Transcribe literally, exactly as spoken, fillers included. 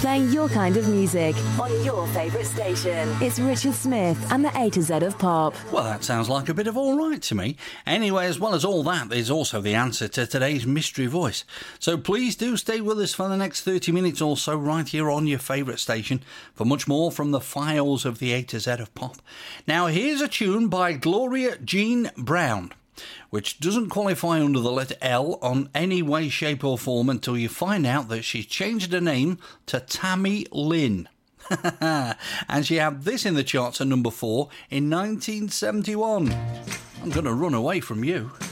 Playing your kind of music on your favourite station. It's Richard Smith and the A to Z of Pop. Well, that sounds like a bit of all right to me. Anyway, as well as all that, there's also the answer to today's mystery voice. So please do stay with us for the next thirty minutes or so right here on your favourite station for much more from the files of the A to Z of Pop. Now, here's a tune by Gloria Jean Brown, which doesn't qualify under the letter L on any way, shape or form until you find out that she's changed her name to Tammy Lynn. And she had this in the charts at number four in nineteen seventy-one. I'm going to run away from you.